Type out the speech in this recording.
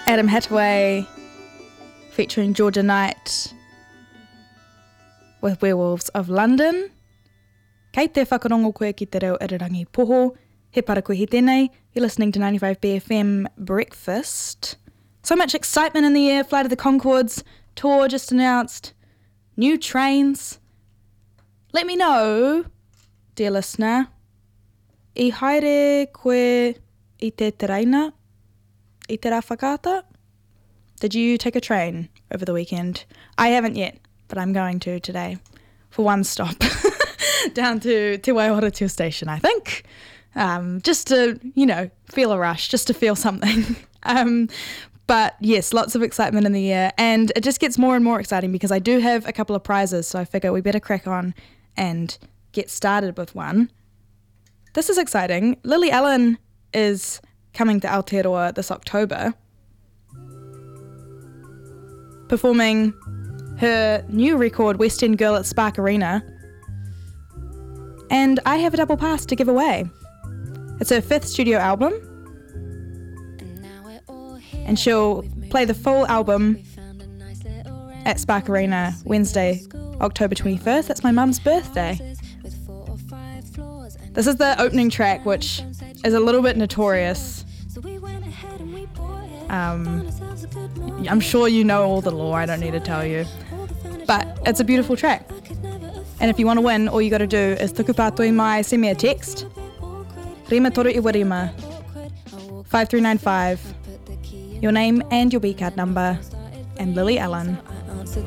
Adam Hathaway featuring Georgia Knight with Werewolves of London. Kei te whakarongo koe ki te reo irirangi poho. He para koe hi tēnei. You're listening to 95BFM Breakfast. So much excitement in the air. Flight of the Conchords tour just announced. New trains. Let me know, dear listener, I haere koe I te teraina, I te rā. Did you take a train over the weekend? I haven't yet, but I'm going to today for one stop down to Te Waihoratio station, I think. Just to, feel a rush, just to feel something. But yes, lots of excitement in the air, and it just gets more and more exciting because I do have a couple of prizes, so I figure we better crack on and get started with one. This is exciting. Lily Allen is coming to Aotearoa this October, performing her new record, West End Girl, at Spark Arena, and I have a double pass to give away. It's her 5th studio album, and she'll play the full album at Spark Arena Wednesday, October 21st. That's my mum's birthday. This is the opening track, which is a little bit notorious. I'm sure you know all the lore, I don't need to tell you. But it's a beautiful track. And if you want to win, all you got to do is tuku pātoi mai, send me a text. Rima toru iwa rima, 5395. Your name and your B-card number, and Lily Allen